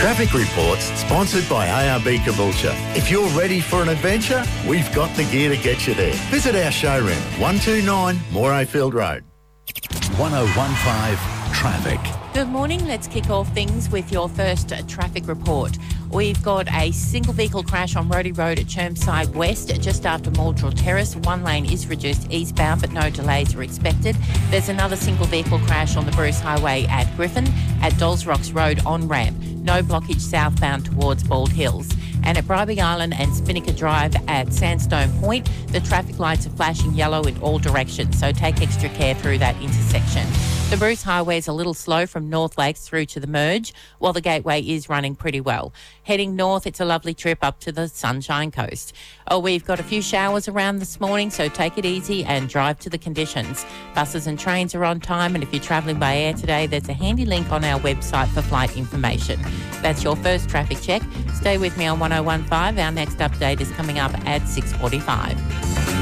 Traffic Reports, sponsored by ARB Caboolture. If you're ready for an adventure, we've got the gear to get you there. Visit our showroom, 129 Morayfield Road. 1015 Traffic. Good morning. Let's kick off things with your first traffic report. We've got a single vehicle crash on Rhodey Road at Chermside West just after Muldrell Terrace. One lane is reduced eastbound, but no delays are expected. There's another single vehicle crash on the Bruce Highway at Griffin at Dolls Rocks Road on ramp. No blockage southbound towards Bald Hills. And at Bribie Island and Spinnaker Drive at Sandstone Point, the traffic lights are flashing yellow in all directions, so take extra care through that intersection. The Bruce Highway is a little slow from North Lakes through to the Merge, while the Gateway is running pretty well. Heading north, it's a lovely trip up to the Sunshine Coast. We've got a few showers around this morning, so take it easy and drive to the conditions. Buses and trains are on time, and if you're travelling by air today, there's a handy link on our website for flight information. That's your first traffic check. Stay with me on 1015. Our next update is coming up at 6:45.